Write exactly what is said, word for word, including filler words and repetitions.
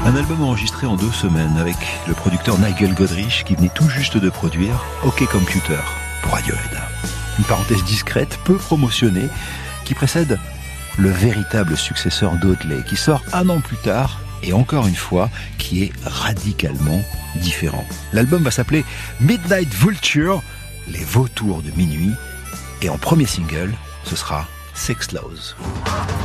Un album enregistré en deux semaines avec le producteur Nigel Godrich qui venait tout juste de produire OK Computer pour Radiohead. Une parenthèse discrète, peu promotionnée, qui précède le véritable successeur d'Audley, qui sort un an plus tard, et encore une fois, qui est radicalement différent. L'album va s'appeler Midnight Vulture, les vautours de minuit, et en premier single, ce sera Sex Laws.